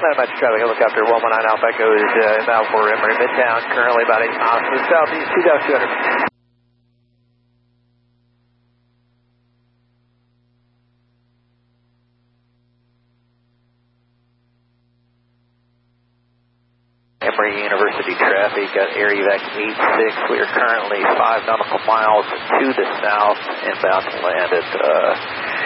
Metro traffic, helicopter 119 Alpha Echo is inbound for Emory Midtown, currently about 8 miles to the southeast, 2,200. Emory University traffic at area evac 86. We are currently 5 nautical miles to the south, inbound to land at